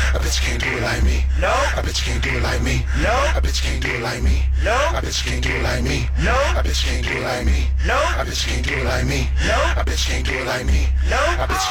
A bitch can't do it like me. No. A bitch can't do it like me. No. A bitch can't do it like me. No. A bitch can't do it like me. No. A bitch can't do it like me. No. A bitch can't do it like me. No. A bitch can't do it like me. No. A bitch